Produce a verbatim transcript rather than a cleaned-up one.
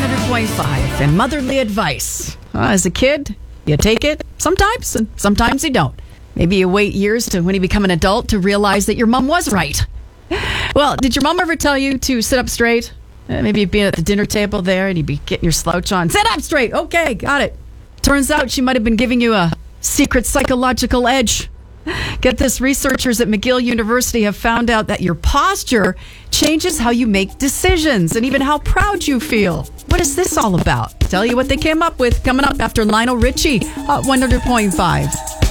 hundred point five and motherly advice. Uh, as a kid, you take it sometimes, and sometimes you don't. Maybe you wait years to when you become an adult to realize that your mom was right. Well, did your mom ever tell you to sit up straight? Uh, maybe you'd be at the dinner table there and you'd be getting your slouch on. Sit up straight. Okay, got it. Turns out she might have been giving you a secret psychological edge. Get this, researchers at McGill University have found out that your posture changes how you make decisions and even how proud you feel. What is this all about? Tell you what they came up with coming up after Lionel Richie, Hot one hundred point five.